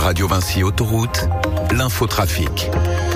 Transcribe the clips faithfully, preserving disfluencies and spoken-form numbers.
Radio Vinci Autoroute, l'infotrafic.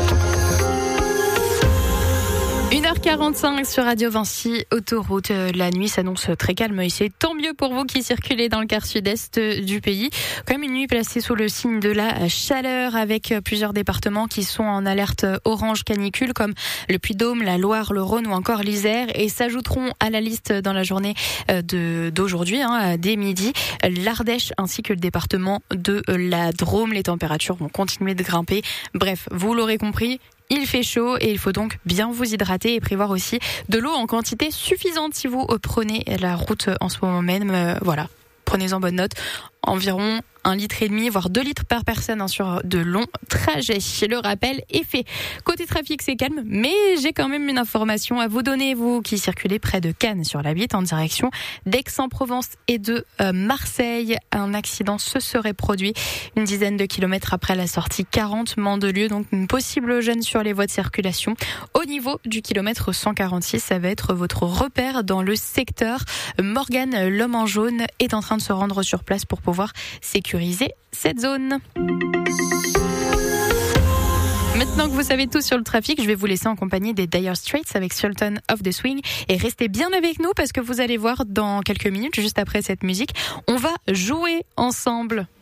une heure quarante-cinq sur Radio Vinci Autoroute. La nuit s'annonce très calme et c'est tant mieux pour vous qui circulez dans le quart sud-est du pays. Quand même une nuit placée sous le signe de la chaleur avec plusieurs départements qui sont en alerte orange canicule comme le Puy-de-Dôme, la Loire, le Rhône ou encore l'Isère et s'ajouteront à la liste dans la journée de, d'aujourd'hui, hein, dès midi, l'Ardèche ainsi que le département de la Drôme. Les températures vont continuer de grimper. Bref, vous l'aurez compris, il fait chaud et il faut donc bien vous hydrater et prévoir aussi de l'eau en quantité suffisante si vous prenez la route en ce moment même. Euh, voilà, prenez-en bonne note. Environ un litre et demi, voire deux litres par personne hein, sur de longs trajets. Le rappel est fait. Côté trafic, c'est calme, mais j'ai quand même une information à vous donner, vous qui circulez près de Cannes sur la huit en direction d'Aix-en-Provence et de euh, Marseille. Un accident se serait produit une dizaine de kilomètres après la sortie quarante Mandelieu, donc une possible gêne sur les voies de circulation. Au niveau du kilomètre cent quarante-six, ça va être votre repère dans le secteur. Morgane, l'homme en jaune, est en train de se rendre sur place pour pouvoir sécuriser cette zone. Maintenant que vous savez tout sur le trafic, je vais vous laisser en compagnie des Dire Straits avec Sultan of the Swing et restez bien avec nous parce que vous allez voir dans quelques minutes, juste après cette musique, on va jouer ensemble.